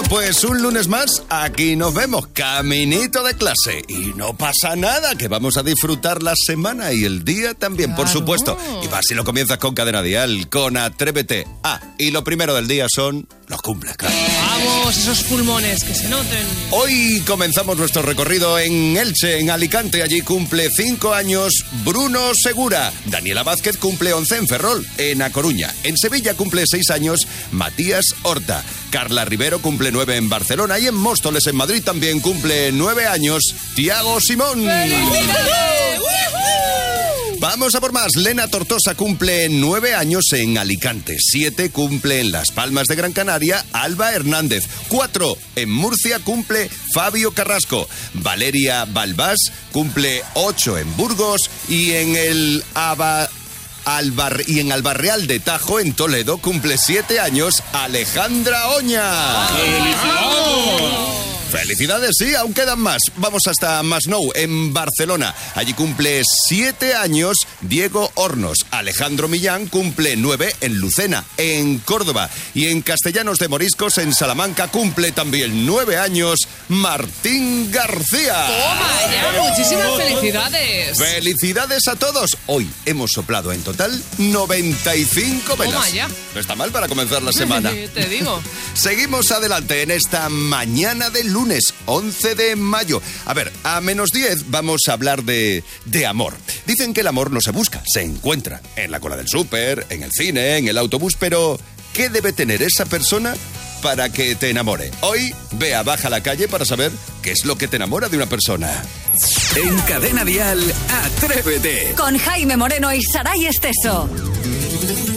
Pues un lunes más, aquí nos vemos, caminito de clase. Y no pasa nada, que vamos a disfrutar la semana y el día también, por supuesto. Y más si lo comienzas con Cadena Dial, con Atrévete. Y lo primero del día son los cumples, claro. Vamos, esos pulmones, que se noten. Hoy comenzamos nuestro recorrido en Elche, en Alicante. Allí cumple 5 años Bruno Segura. Daniela Vázquez cumple 11 en Ferrol, en A Coruña. En Sevilla cumple 6 años Matías Horta. Carla Rivero cumple 9 en Barcelona. Y en Móstoles, en Madrid, también cumple 9 años Tiago Simón. Vamos a por más. Lena Tortosa cumple 9 años en Alicante. 7 cumple en Las Palmas de Gran Canaria Alba Hernández. 4 en Murcia cumple Fabio Carrasco. Valeria Balbás cumple 8 en Burgos. Y en el Albarreal de Tajo, en Toledo, cumple 7 años Alejandra Oña. ¡Felicidades! Sí, aún quedan más. Vamos hasta Masnou, en Barcelona. Allí cumple 7 años Diego Hornos. Alejandro Millán cumple 9 en Lucena, en Córdoba. Y en Castellanos de Moriscos, en Salamanca, cumple también 9 años Martín García. ¡Toma ya! ¡Muchísimas felicidades! ¡Felicidades a todos! Hoy hemos soplado en total 95 velas. ¡Toma ya! No está mal para comenzar la semana. Te digo. Seguimos adelante en esta mañana de lunes 11 de mayo. A ver, a menos 10 vamos a hablar de amor. Dicen que el amor no se busca, se encuentra. En la cola del súper, en el cine, en el autobús, pero ¿qué debe tener esa persona para que te enamore? Hoy, baja a la calle para saber qué es lo que te enamora de una persona. En Cadena Dial, Atrévete. Con Jaime Moreno y Saray Esteso.